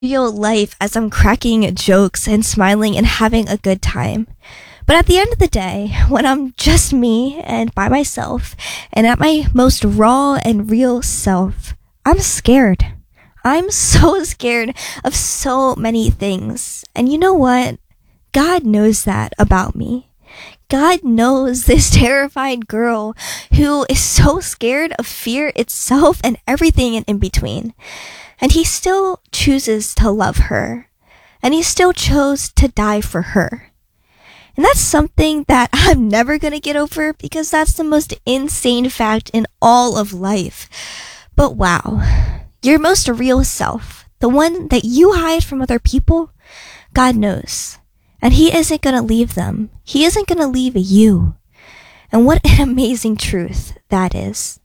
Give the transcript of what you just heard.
real life as I'm cracking jokes and smiling and having a good time. But at the end of the day, when I'm just me and by myself and at my most raw and real self, I'm scared. I'm so scared of so many things. And you know what? God knows that about me. God knows this terrified girl who is so scared of fear itself and everything in between. And he still chooses to love her. And he still chose to die for her. And that's something that I'm never going to get over because that's the most insane fact in all of life. But wow, your most real self, the one that you hide from other people, God knows. And he isn't going to leave them. He isn't going to leave you. And what an amazing truth that is.